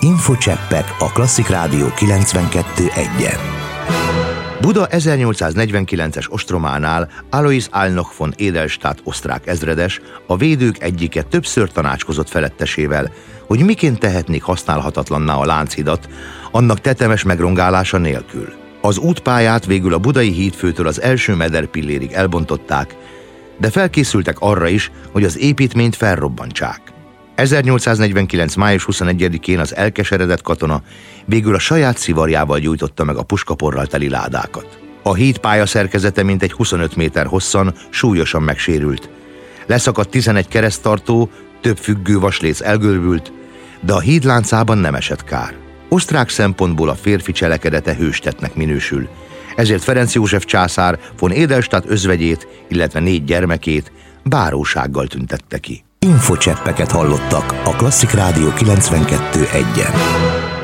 Infocseppek a Klasszik Rádió 92.1-en. Buda 1849-es ostrománál Alois Alnoch von Edelstadt osztrák ezredes, a védők egyike többször tanácskozott felettesével, hogy miként tehetnék használhatatlanná a Lánchidat, annak tetemes megrongálása nélkül. Az útpályát végül a budai hídfőtől az első mederpillérig elbontották, de felkészültek arra is, hogy az építményt felrobbantsák. 1849. május 21-én az elkeseredett katona végül a saját szivarjával gyújtotta meg a puskaporral teli ládákat. A híd pályaszerkezete mintegy 25 méter hosszan súlyosan megsérült. Leszakadt 11 kereszttartó, több függő vasléc elgörbült, de a híd láncában nem esett kár. Osztrák szempontból a férfi cselekedete hőstettnek minősül, ezért Ferenc József császár von Edelstadt özvegyét, illetve 4 gyermekét bárósággal tüntette ki. Infocseppeket hallottak a Klasszik Rádió 92.1-en.